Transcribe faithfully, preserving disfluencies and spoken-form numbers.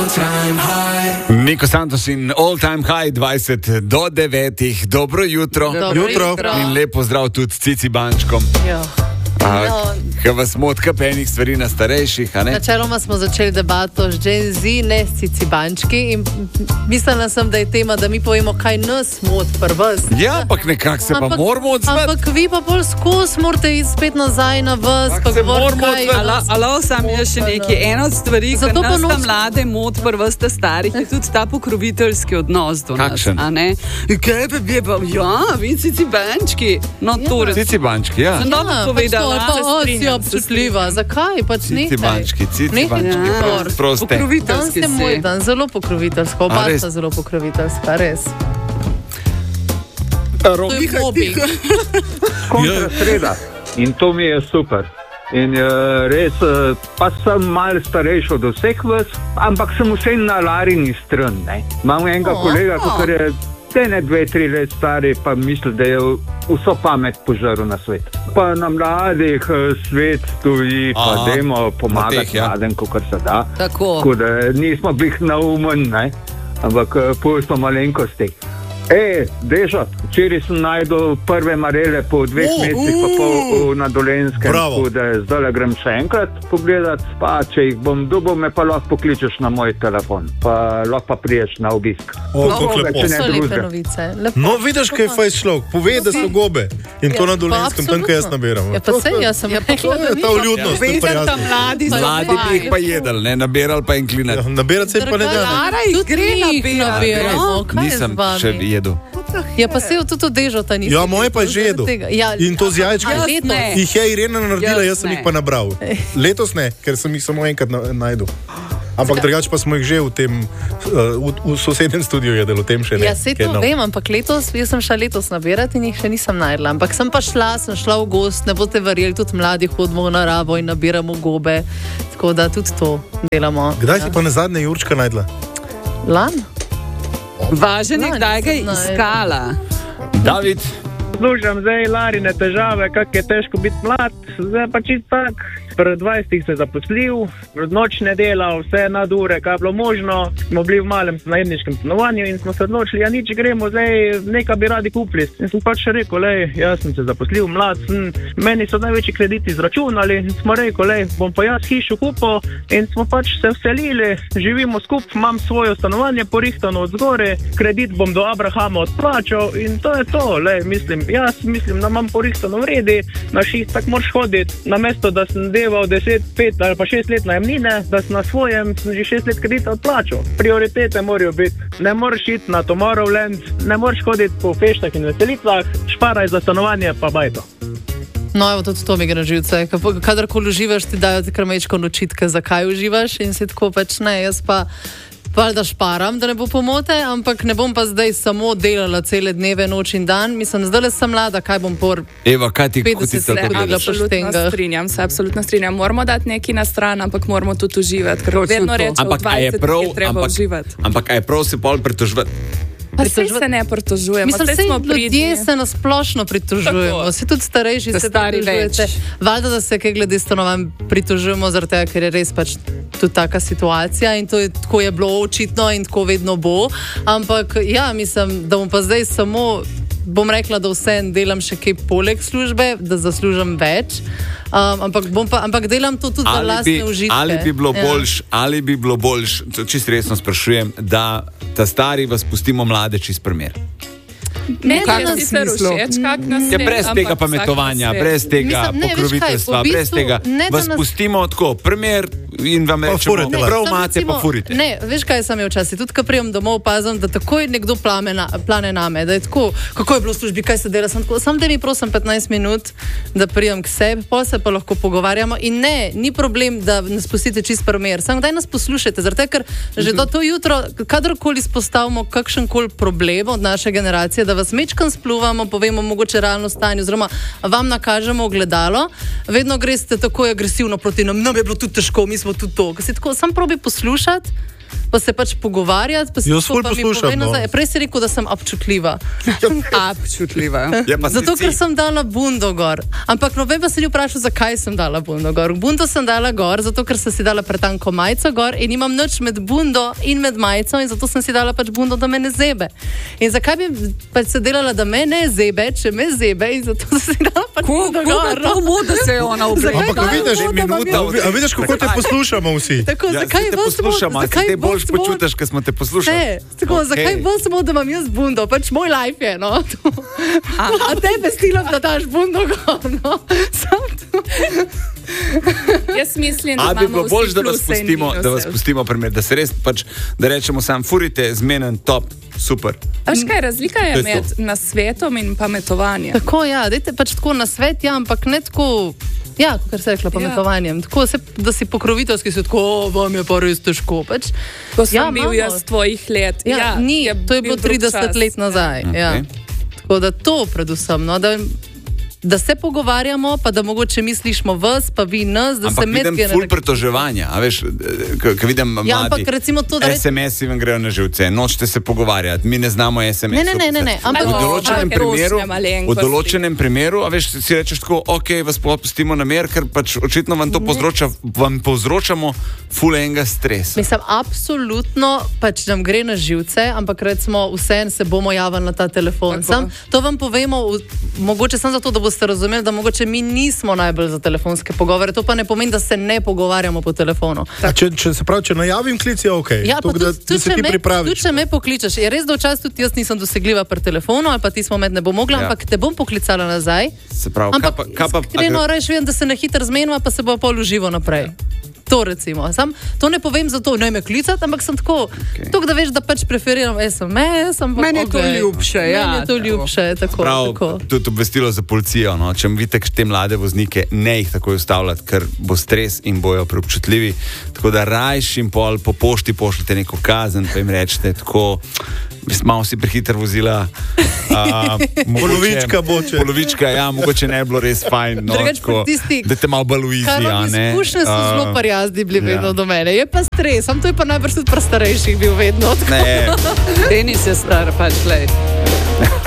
Niko Santos in All Time High, dvajset do devetih. Dobro jutro. Dobro jutro. In lepo zdrav tudi Cici Bančkom. Jo. A, Kaj vas motka penih stvari na starejših, a ne? Načeloma smo začeli debato z Gen Z, ne s Cici Bančki, in mislila sem, da je tema, da mi povemo, kaj nas mot pri vas. Ja, ampak nekako se Ampak- pa moramo odzvati. Ampak vi pa bolj skozi morate iti spet nazaj na vas, Tako pa se govoriti, moramo kaj odzvati. vas Alo, alo, sam je še moti, nekaj. no. Ena od stvari, ki Zato pa nas ta nos- mlade mot pri vas ta starih, je tudi ta pokroviteljski odnos do nas. Kakšen? A ne? Kaj pa bi pa, ja, vi Cici Bančki. No, Ja. to res. Cici Bančki, ja. Sem dobro povedala. pač to, Se pa, o, si strinjam, se občutljiva. Zakaj? Pač Cici nehaj. Bančki, Cici Nehaj Bančki. biti Ja. gor. Proste. Dan Pokroviteljski ste moj si. dan, zelo pokroviteljsko. A, Oba res? sta zelo pokroviteljska, res. To je mobbing. kontra sreda in to mi je super. In uh, res, uh, pa sem malo starejši od vseh vas, ampak sem vse na Larini stran. Ne? Imam enega O, kolega, o. ki je te ne dve, tri let stari, pa misli, da je vso pamet požaril na svet. Pa na mladih uh, svet stoji, pa Aha, dajmo na pomagati teh, ja. mladim, kakor se da. Tako. Tako da nismo bili naumen, ne? Ampak uh, pustimo malenkosti. E, Dežo, včeraj sem najdel prve marele po dveh Uh, mesecih pa pol v- na Dolenjskem, Bravo. tako da zdaj grem še enkrat pogledat, pa če jih bom dobil, me pa lahko pokličeš na moj telefon, pa lahko pa priješ na obisk. O, No, kako lepo. če ne So lepe drugega. novice. Lepo. No, vidiš, kaj je fajn človek. Pove, da so gobe. In to Ja, na pa Dolenskem, tam, kaj jaz absolutno. nabiram. Ja, pa sej, jaz sem rekla, To da je ni. ta vljudnost. to je pa Vezan jasno. tam mladi Pa za Mladi bi jih pa jedli, ne nabirali pa inklinati. Ja, nabirati se pa ne da. Lara jih Tudi gre mi jih nabirat, nabiramo. Kaj je z Nisem vami? še jedel. Ja, pa se tudi to dežota nisi. Ja, moje pa je že jedel. Ja, In to z jajčki. a letos? Ne. Jih je Irena naredila, Jaz jaz sem ne. jih pa nabral. Letos ne, ker sem jih samo enkrat na- najdel. Ampak drugače pa smo jih že v tem, uh, v, v sosednjem studiu jedli, v tem še ne. Ja, se Kaj to no. vem, ampak letos, jaz sem šla letos nabirati in jih še nisem najdla. Ampak sem pa šla, sem šla v gost, ne boste verjeli, tudi mladi hodimo v naravo in nabiramo gobe. Tako da tudi to delamo. Kdaj si pa na zadnje Jurčka najdla? Lan? Važen je, No, kdaj ga je nisem našla. iskala. David, Slušam zdaj Larine težave, kako je težko biti mlad, zdaj pa čist tak. Pred dvajsetih se zaposlil, nočne dela, vse nadure, kaj je bilo možno. Smo bili v malem najemniškem stanovanju in smo se odločili, ja nič gremo, zdaj nekaj bi radi kupili. In sem pač rekel, lej, jaz sem se zaposlil, mlad sem, meni so največji krediti izračunali in smo rekli, lej, bom pa jaz hišo kupil in smo pač se vselili, živimo skupaj, imam svoje stanovanje porihtano od zgore, kredit bom do Abrahama odplačal in to je to, lej, mislim, jaz mislim, da imam porihtano vredi, na šest tak moraš hoditi, namesto da sem deval deset, pet ali pa šest let najemnine, da sem na svojem sem že šest let kredita odplačal. Prioritete morajo biti, ne moreš iti na Tomorrowland, ne moreš hoditi po feštah in veselicah, šparaj za stanovanje pa bajto. No, evo, tudi to mi gre na živce. Kako- Kadarkoli uživaš, ti dajo ti krmečko nočitke, zakaj uživaš in si tako pač ne, jaz pa valjda šparam, da ne bo pomote, ampak ne bom pa zdaj samo delala cele dneve, noč in dan. Mislim, zdaj le sem mlada, kaj bom por Eva, kaj ti petdeset kutica let pogledaš? hodila po Absolutno štengah. strinjam se, absolutno strinjam. Moramo dati nekaj na stran, ampak moramo tudi uživati, ker Točno vedno to. rečemo, Ampak a je dvajset prav, je treba ampak, uživati. ampak a je prav se pol pritoževati? Pa saj Pritoževati- se ne pritožujemo, Mislim, saj sej smo ljudje pridni. se nasplošno pritožujemo, Tako. se tudi starejši Da se stari pritožujete. več. Valjda, da se kaj glede stanovanj pritožujemo, zaradi tega, ker je res pač tudi taka situacija in to je, tako je bilo očitno in tako vedno bo. Ampak ja, mislim, da bom pa zdaj samo, bom rekla, da vse delam še kaj poleg službe, da zaslužim več. Um, ampak, bom pa, ampak delam to tudi za Ali lastne bi, užitke. ali bi bilo Ja. boljš, ali bi bilo boljš, to čisto resno sprašujem, da ta stari vas pustimo mlade čist primer. Meni kakšnem je sicer smislu? všeč, kak nas Ja, je, brez ampak tega vsak pametovanja, na svet. brez tega Mislim, ne, veš kaj, pokroviteljstva, v bistvu brez tega. ne, da Vas nas- pustimo tako, primer in vam Pa rečemo, furajte lahko. prav Sam imate, pa furite. Ne, veš kaj sem imel včasih, tudi ko prijem domov, opazim, da takoj nekdo plame na, plane name, da je tako, kako je bilo v službi, kaj se dela, sem tako, sam da mi prosim petnajst minut, da prijem k sebi, pol se pa lahko pogovarjamo in ne, ni problem, da nas pustite čist primer, samo daj nas poslušajte, zato ker že do to jutro, kadarkoli izpostavimo kakšen koli problem od naše generacije, da vas mečkam spluvamo, povemo mogoče realno stanje, oziroma vam nakažemo ogledalo, vedno greste tako agresivno proti nam, nam je bilo tudi težko, mi smo tudi to. Tako, sam probi poslušati, pa se pač pogovarjati. Pa Jaz ful poslušam, no. Prej si rekel, da sem občutljiva. Občutljiva. Ja, pa Zato, si ker ti. sem dala bundo gor. Ampak noben pa se ni vprašal, zakaj sem dala bundo gor. Bundo sem dala gor, zato ker sem si dala pretanko majico gor in imam nič med bundo in med majico in zato sem si dala pač bundo, da me ne zebe. In zakaj bi pač se delala, da me ne zebe, če me zebe in zato sem si dala pač bundo gor. Kako mu, da se je ona oblekla? Ampak a vidiš, minuta, a vi- a vidiš, kako te poslušamo vsi? Tako, Ja, zakaj saj te vas poslušamo, smo- a zakaj se te bolj vas smo- počutiš, ko smo te poslušali. Ne, tako, okay. Zakaj bolj samo, da imam jaz bundo, pač moj life je, no. A, a tebe stilam, da daš bundo gor, no. Sam to. Jaz mislim, da A bi bilo imamo bolj, vsi da vas pluse in pustimo, da vas minuse. pustimo primer, da se res pač, da rečemo sam, furite, zmenen, top, super. A veš kaj, razlika To je je med to. nasvetom in pametovanjem. Tako, ja, dajte pač tako na svet, ja, ampak ne tako, ja, kot se rekla, pametovanjem. Tako, se, da si pokroviteljski, si tako, o, vam je pa res težko. Pač, Ko sem ja, bil imamo. jaz tvojih let. Ja, ja, ni, to je bil bilo drug trideset čas. let nazaj. Ja. Ja. Okej. Tako da to predvsem, no, da, da se pogovarjamo, pa da mogoče mislišmo vas, pa vi nas, da Ampak se vidim medgeneracijsko. ful pretoževanja, a veš, ko vidim Ja, mladi, ampak recimo to, da reč- es em esi vam grejo na živce, nočete se pogovarjati, mi ne znamo es em es. Ne, ne, ne, ne, ne, ampak- v določenem Take primeru, rosne malenkosti. v določenem primeru, a veš, si rečeš tako, ok, vas popustimo na mer, ker pač očitno vam to povzroča, vam povzročamo ful enega stresa. Mislim, absolutno pač nam gre na živce, ampak recimo vseeno se bomo javili na ta telefon. Tako. Sam, to vam povemo, v, mogoče samo zato, da boste razumeli, da mogoče mi nismo najbolj za telefonske pogovore. To pa ne pomeni, da se ne pogovarjamo po telefonu. A Če, če se pravi, če najavim klic, je ok. Ja, pa Toliko, da, tudi, da tudi, se če ti me, pripraviš. tudi če me pokličeš, je res, da včasih tudi jaz nisem dosegljiva pri telefonu, ali pa ti smo med ne bo mogla, Ja. ja. ampak te bom poklicala nazaj. Se pravi, Ampak kaj pa- kaj pa- iskreno reč, vem, da se na hitro zmenimo, pa se bo pol uživo naprej. Ja. To recimo. Sam, to ne povem zato, ne me klicati, ampak sem tako, Okej. okay. da veš, da pač preferiram es em es. Ampak, Meni je to okej. ljubše, ja, Meni je to tako. ljubše, tako. Prav, tako. tudi obvestilo za policijo. No. Če vidite te mlade voznike, ne jih takoj ustavljati, ker bo stres in bojo preobčutljivi. Tako da rajš jim pol po pošti pošljete neko kazen, pa jim rečete tako, smo si prehiter vozila. A, mogoče- Polovička bo, če. Polovička, ja, mogoče ne bi bilo res fajn. No, Drugače pa tako, tisti, da te malo bolj uizi, Kaj a vam ne. izkušnje so A, zelo prijazni bili vedno ja. do mene. Je pa stres, sam to je pa najbrž tudi pri starejših bil vedno. Ne, Denis je star, pač lej.